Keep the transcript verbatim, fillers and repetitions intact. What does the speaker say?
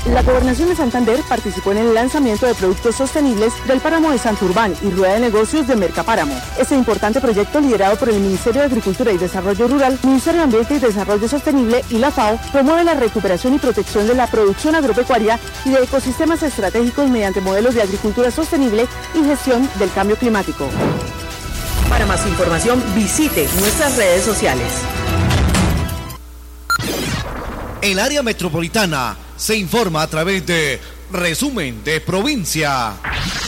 La Gobernación de Santander participó en el lanzamiento de productos sostenibles del páramo de Santurbán y Rueda de Negocios de Mercapáramo. Este importante proyecto, liderado por el Ministerio de Agricultura y Desarrollo Rural, Ministerio de Ambiente y Desarrollo Sostenible y la FAO, promueve la recuperación y protección de la producción agropecuaria y de ecosistemas estratégicos mediante modelos de agricultura sostenible y gestión del cambio climático. Para más información, visite nuestras redes sociales. El área metropolitana se informa a través de Resumen de Provincia.